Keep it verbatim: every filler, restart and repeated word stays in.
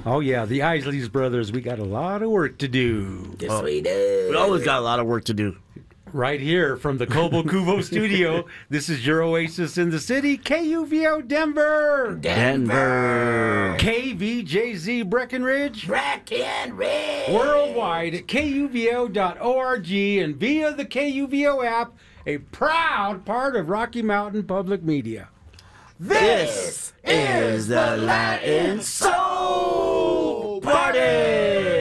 Oh, yeah, the Isleys brothers, we got a lot of work to do. Yes, oh, we do. We always got a lot of work to do. Right here from the Kobo Kubo studio, this is your oasis in the city, K U V O Denver. Denver. K V J Z Breckenridge. Breckenridge. Worldwide at K U V O dot org and via the K U V O app, a proud part of Rocky Mountain Public Media. This is the Latin Soul Party.